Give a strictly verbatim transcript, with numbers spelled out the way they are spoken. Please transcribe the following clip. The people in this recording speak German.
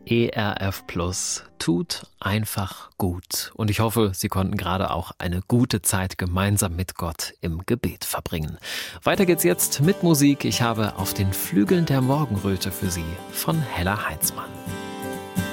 E R F Plus tut einfach gut. Und ich hoffe, Sie konnten gerade auch eine gute Zeit gemeinsam mit Gott im Gebet verbringen. Weiter geht's jetzt mit Musik. Ich habe Auf den Flügeln der Morgenröte für Sie von Hella Heinzmann.